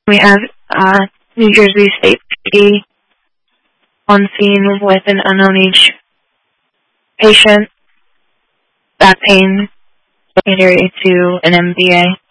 We have New Jersey State PD on scene with an unknown age patient, back pain, secondary to an MVA.